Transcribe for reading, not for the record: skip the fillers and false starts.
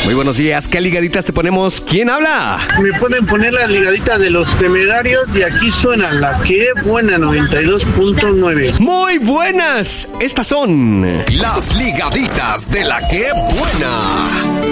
Muy buenos días. ¿Qué ligaditas te ponemos? ¿Quién habla? Me pueden poner las ligaditas de Los Temerarios y aquí suena la que buena 92.9. Muy buenas. Estas son las ligaditas de la que buena.